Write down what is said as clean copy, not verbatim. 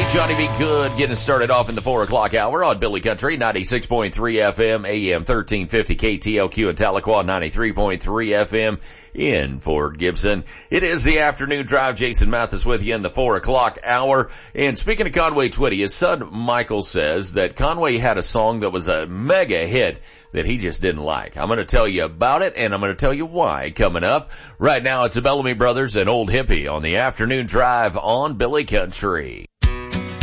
Johnny B. Good getting started off in the 4 o'clock hour on Billy Country, 96.3 FM, AM 1350 KTLQ in Tahlequah, 93.3 FM in Fort Gibson. It is the afternoon drive. Jason Mathis with you in the 4 o'clock hour. And speaking of Conway Twitty, his son Michael says that Conway had a song that was a mega hit that he just didn't like. I'm going to tell you about it, and I'm going to tell you why coming up. Right now, it's the Bellamy Brothers and Old Hippie on the afternoon drive on Billy Country.